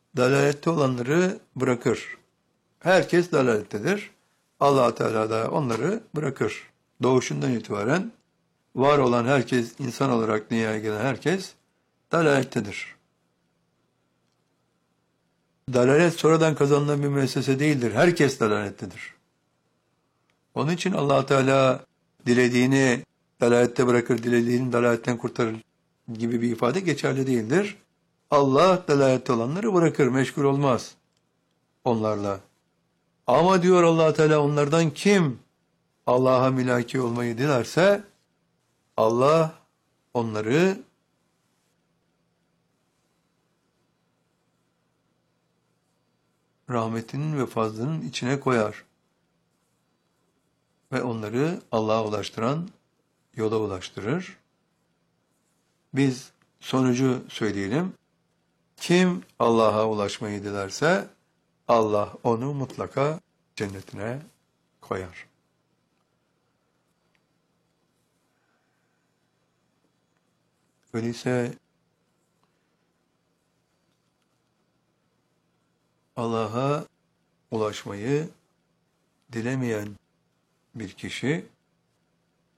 dalalette olanları bırakır. Herkes dalalettedir. Allah Teala da onları bırakır. Doğuşundan itibaren var olan herkes, insan olarak dünyaya gelen herkes dalalettedir. Dalalet sonradan kazanılan bir müessese değildir. Herkes dalalettedir. Onun için Allah Teala dilediğini dalalette bırakır, dilediğini dalaletten kurtarır gibi bir ifade geçerli değildir. Allah dalalette olanları bırakır, meşgul olmaz onlarla. Ama diyor Allah Teala, onlardan kim Allah'a mülaki olmayı dilerse Allah onları rahmetinin ve fazlının içine koyar ve onları Allah'a ulaştıran yola ulaştırır. Biz sonucu söyleyelim. Kim Allah'a ulaşmayı dilerse Allah onu mutlaka cennetine koyar. Öyleyse Allah'a ulaşmayı dilemeyen bir kişi